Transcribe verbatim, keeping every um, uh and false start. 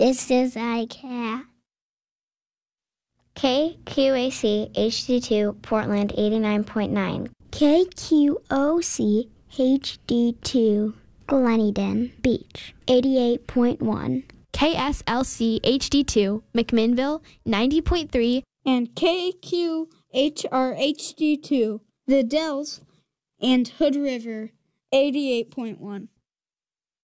This is iCat. K Q A C H D two Portland eighty-nine point nine. K Q O C H D two Gleneden Beach eighty-eight point one. K S L C H D two McMinnville ninety point three. And K Q H R H D two The Dells and Hood River eighty-eight point one.